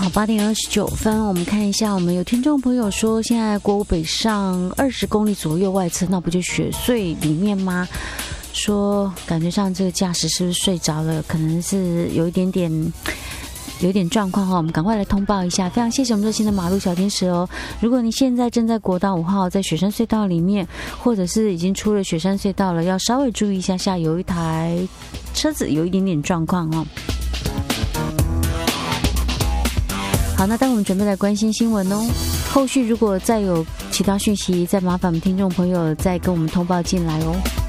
好，8:29，我们看一下，我们有听众朋友说，现在国五北上20公里左右外侧，那不就雪隧里面吗？说感觉上这个驾驶是不是睡着了？可能是有一点状况哈，我们赶快来通报一下。非常谢谢我们热心的马路小天使哦。如果你现在正在国道5号在雪山隧道里面，或者是已经出了雪山隧道了，要稍微注意一下下，有一台车子有一点点状况哦。好，那待会我们准备来关心新闻哦。后续如果再有其他讯息，再麻烦我们听众朋友再跟我们通报进来哦。